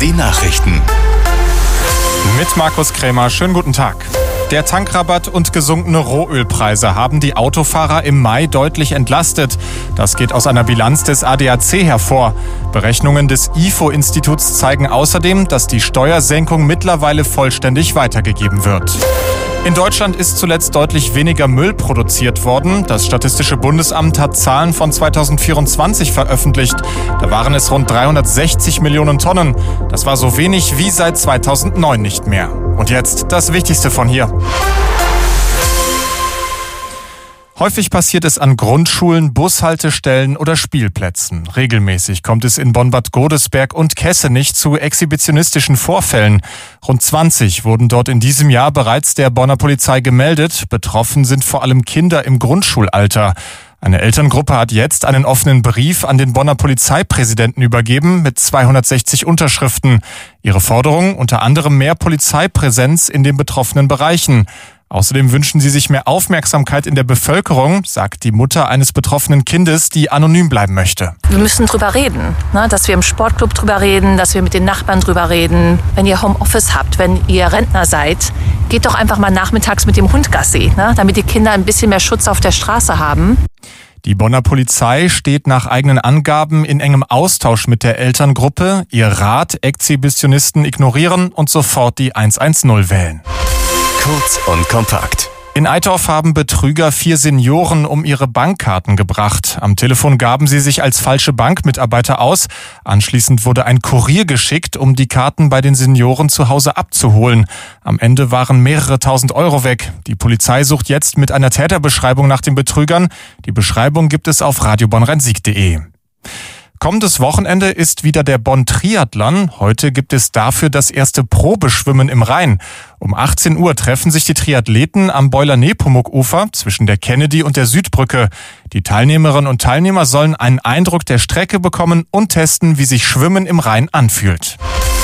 Die Nachrichten. Mit Markus Krämer, schönen guten Tag. Der Tankrabatt und gesunkene Rohölpreise haben die Autofahrer im Mai deutlich entlastet. Das geht aus einer Bilanz des ADAC hervor. Berechnungen des IFO-Instituts zeigen außerdem, dass die Steuersenkung mittlerweile vollständig weitergegeben wird. In Deutschland ist zuletzt deutlich weniger Müll produziert worden. Das Statistische Bundesamt hat Zahlen von 2024 veröffentlicht. Da waren es rund 360 Millionen Tonnen. Das war so wenig wie seit 2009 nicht mehr. Und jetzt das Wichtigste von hier. Häufig passiert es an Grundschulen, Bushaltestellen oder Spielplätzen. Regelmäßig kommt es in Bonn-Bad Godesberg und Kessenich zu exhibitionistischen Vorfällen. Rund 20 wurden dort in diesem Jahr bereits der Bonner Polizei gemeldet. Betroffen sind vor allem Kinder im Grundschulalter. Eine Elterngruppe hat jetzt einen offenen Brief an den Bonner Polizeipräsidenten übergeben mit 260 Unterschriften. Ihre Forderung unter anderem mehr Polizeipräsenz in den betroffenen Bereichen. Außerdem wünschen sie sich mehr Aufmerksamkeit in der Bevölkerung, sagt die Mutter eines betroffenen Kindes, die anonym bleiben möchte. Wir müssen drüber reden, dass wir im Sportclub drüber reden, dass wir mit den Nachbarn drüber reden. Wenn ihr Homeoffice habt, wenn ihr Rentner seid, geht doch einfach mal nachmittags mit dem Hund Gassi, damit die Kinder ein bisschen mehr Schutz auf der Straße haben. Die Bonner Polizei steht nach eigenen Angaben in engem Austausch mit der Elterngruppe. Ihr Rat, Exhibitionisten ignorieren und sofort die 110 wählen. Kurz und kompakt. In Eitorf haben Betrüger 4 Senioren um ihre Bankkarten gebracht. Am Telefon gaben sie sich als falsche Bankmitarbeiter aus. Anschließend wurde ein Kurier geschickt, um die Karten bei den Senioren zu Hause abzuholen. Am Ende waren mehrere tausend Euro weg. Die Polizei sucht jetzt mit einer Täterbeschreibung nach den Betrügern. Die Beschreibung gibt es auf radiobonnrhein-sieg.de. Kommendes Wochenende ist wieder der Bonn-Triathlon. Heute gibt es dafür das erste Probeschwimmen im Rhein. Um 18 Uhr treffen sich die Triathleten am Beuler-Nepomuk-Ufer zwischen der Kennedy und der Südbrücke. Die Teilnehmerinnen und Teilnehmer sollen einen Eindruck der Strecke bekommen und testen, wie sich Schwimmen im Rhein anfühlt.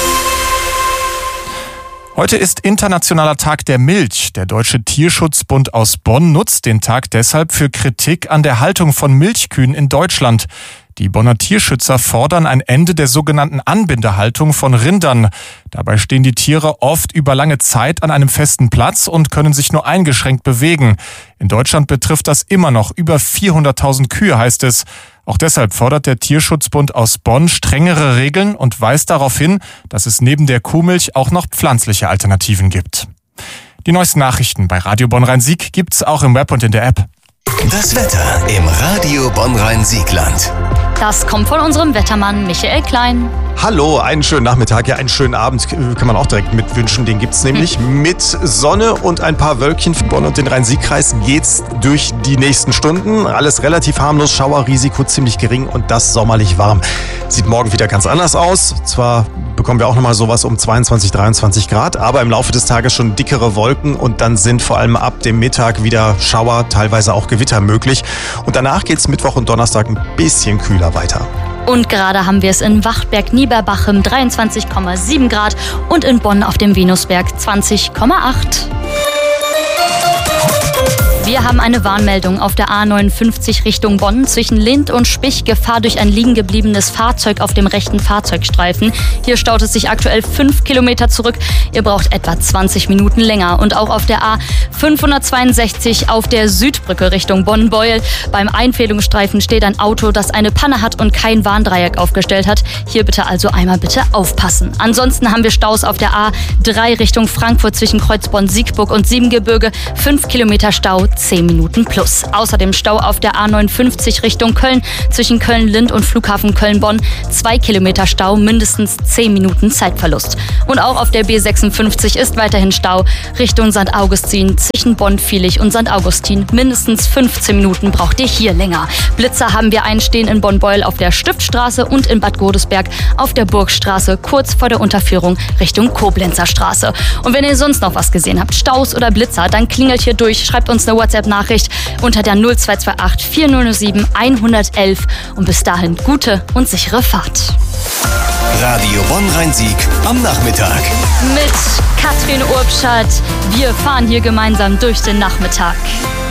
Heute ist Internationaler Tag der Milch. Der Deutsche Tierschutzbund aus Bonn nutzt den Tag deshalb für Kritik an der Haltung von Milchkühen in Deutschland. Die Bonner Tierschützer fordern ein Ende der sogenannten Anbindehaltung von Rindern. Dabei stehen die Tiere oft über lange Zeit an einem festen Platz und können sich nur eingeschränkt bewegen. In Deutschland betrifft das immer noch über 400.000 Kühe, heißt es. Auch deshalb fordert der Tierschutzbund aus Bonn strengere Regeln und weist darauf hin, dass es neben der Kuhmilch auch noch pflanzliche Alternativen gibt. Die neuesten Nachrichten bei Radio Bonn-Rhein-Sieg gibt's auch im Web und in der App. Das Wetter im Radio Bonn-Rhein-Siegland. Das kommt von unserem Wettermann Michael Klein. Hallo, einen schönen Nachmittag, ja einen schönen Abend kann man auch direkt mitwünschen. Den gibt's nämlich mit Sonne und ein paar Wölkchen. Für Bonn und den Rhein-Sieg-Kreis geht's durch die nächsten Stunden. Alles relativ harmlos, Schauerrisiko ziemlich gering und das sommerlich warm. Sieht morgen wieder ganz anders aus. Zwar bekommen wir auch nochmal sowas um 22, 23 Grad, aber im Laufe des Tages schon dickere Wolken und dann sind vor allem ab dem Mittag wieder Schauer, teilweise auch Gewitter möglich. Und danach geht's Mittwoch und Donnerstag ein bisschen kühler weiter. Und gerade haben wir es in Wachtberg-Nieberbachem 23,7 Grad und in Bonn auf dem Venusberg 20,8. Wir haben eine Warnmeldung auf der A59 Richtung Bonn zwischen Lindt und Spich. Gefahr durch ein liegen gebliebenes Fahrzeug auf dem rechten Fahrzeugstreifen. Hier staut es sich aktuell 5 Kilometer zurück. Ihr braucht etwa 20 Minuten länger. Und auch auf der A562 auf der Südbrücke Richtung Bonn-Beuel. Beim Einfädelungsstreifen steht ein Auto, das eine Panne hat und kein Warndreieck aufgestellt hat. Hier bitte also einmal bitte aufpassen. Ansonsten haben wir Staus auf der A3 Richtung Frankfurt zwischen Kreuzborn-Siegburg und Siebengebirge. 5 Kilometer Stau, 10 Minuten plus. Außerdem Stau auf der A59 Richtung Köln zwischen Köln-Lind und Flughafen Köln-Bonn. 2 Kilometer Stau, mindestens 10 Minuten Zeitverlust. Und auch auf der B56 ist weiterhin Stau Richtung St. Augustin zwischen Bonn-Viehlich und St. Augustin. Mindestens 15 Minuten braucht ihr hier länger. Blitzer haben wir einstehen in Bonn-Beuel auf der Stiftstraße und in Bad Godesberg auf der Burgstraße kurz vor der Unterführung Richtung Koblenzer Straße. Und wenn ihr sonst noch was gesehen habt, Staus oder Blitzer, dann klingelt hier durch, schreibt uns eine WhatsApp-Nachricht unter der 0228 4007 111 und bis dahin gute und sichere Fahrt. Radio Bonn-Rhein-Sieg am Nachmittag. Mit Katrin Urbschat. Wir fahren hier gemeinsam durch den Nachmittag.